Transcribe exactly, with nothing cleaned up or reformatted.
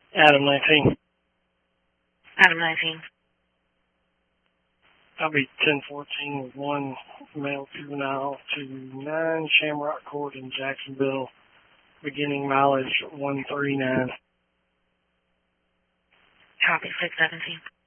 Adam nineteen. Adam nineteen. I'll be ten fourteen with one male juvenile to nine Shamrock Court in Jacksonville, beginning mileage one thirty-nine. Copy six seventeen.